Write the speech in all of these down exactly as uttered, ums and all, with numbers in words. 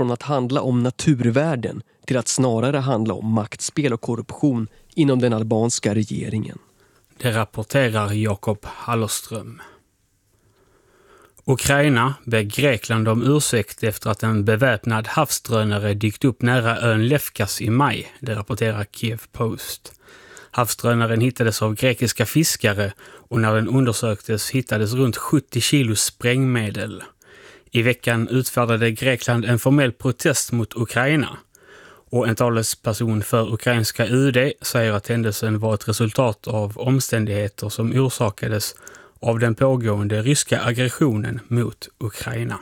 från att handla om naturvärden till att snarare handla om maktspel och korruption inom den albanska regeringen. Det rapporterar Jakob Hallerström. Ukraina ber Grekland om ursäkt efter att en beväpnad havsdrönare dykt upp nära ön Lefkas i maj, det rapporterar Kiev Post. Havsdrönaren hittades av grekiska fiskare och när den undersöktes hittades runt sjuttio kilo sprängmedel. I veckan utfärdade Grekland en formell protest mot Ukraina. Och en talesperson för ukrainska U D säger att händelsen var ett resultat av omständigheter som orsakades av den pågående ryska aggressionen mot Ukraina.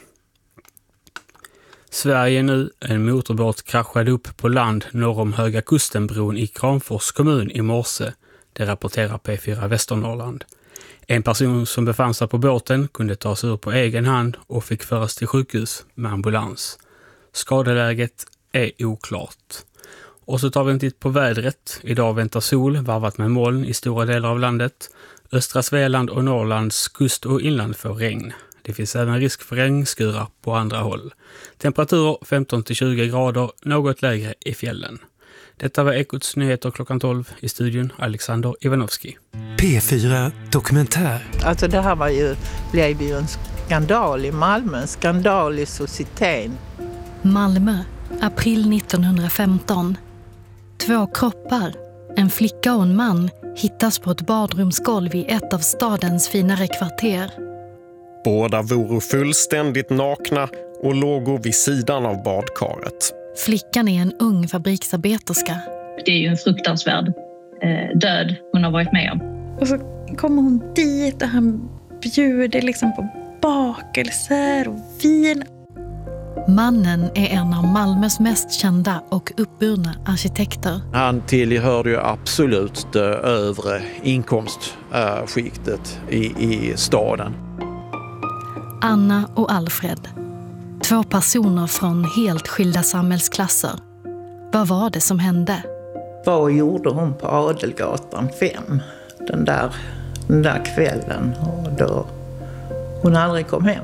Sverige nu, en motorbåt kraschade upp på land norr om Höga Kustenbron i Kramfors kommun i morse, det rapporterar P fyra Västernorrland. En person som befann sig på båten kunde ta sig ur på egen hand och fick föras till sjukhus med ambulans. Skadeläget är oklart. Och så tar vi en titt på vädret. Idag väntar sol varvat med moln i stora delar av landet. Östra Svealand och Norrlands kust och inland får regn. Det finns även risk för regnskurar på andra håll. Temperaturer femton till tjugo grader, något lägre i fjällen. Detta var Ekots nyheter klockan tolv, i studion Alexander Ivanovski. P fyra Dokumentär. Alltså det här var ju, blev ju en skandal i Malmö, en skandal i societeten. Malmö, april nittonhundrafemton. Två kroppar, en flicka och en man, hittas på ett badrumsgolv i ett av stadens finare kvarter. Båda voro fullständigt nakna och låg vid sidan av badkaret. Flickan är en ung fabriksarbeterska. Det är ju en fruktansvärd eh, död hon har varit med om. Och så kommer hon dit och han bjuder liksom på bakelser och vin. Mannen är en av Malmös mest kända och uppburna arkitekter. Han tillhörde ju absolut det övre inkomstskiktet i, i staden. Anna och Alfred. Två personer från helt skilda samhällsklasser. Vad var det som hände? Vad gjorde hon på Adelgatan fem den där, den där kvällen och då hon aldrig kom hem?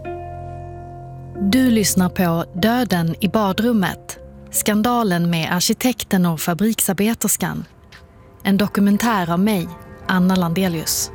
Du lyssnar på Döden i badrummet. Skandalen med arkitekten och fabriksarbeterskan. En dokumentär av mig, Anna Landelius.